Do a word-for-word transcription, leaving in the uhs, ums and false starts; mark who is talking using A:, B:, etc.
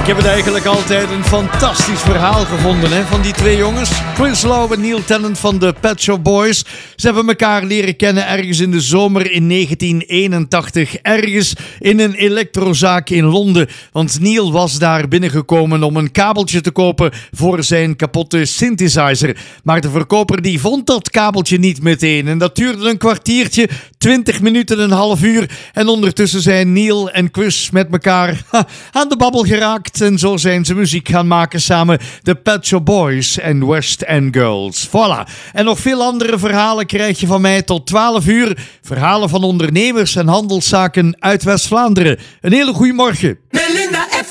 A: Ik heb het eigenlijk altijd een fantastisch verhaal gevonden hè, van die twee jongens. Chris Lowe en Neil Tennant van de Pet Shop Boys. Ze hebben elkaar leren kennen ergens in de zomer in negentien eenentachtig. Ergens in een elektrozaak in Londen. Want Neil was daar binnengekomen om een kabeltje te kopen voor zijn kapotte synthesizer. Maar de verkoper die vond dat kabeltje niet meteen. En dat duurde een kwartiertje, twintig minuten, een half uur. En ondertussen zijn Neil en Chris met elkaar ha, aan de babbel geraakt. En zo zijn ze muziek gaan maken samen. De Pet Shop Boys en West End Girls. Voilà. En nog veel andere verhalen krijg je van mij tot twaalf uur. Verhalen van ondernemers en handelszaken uit West-Vlaanderen. Een hele goede morgen.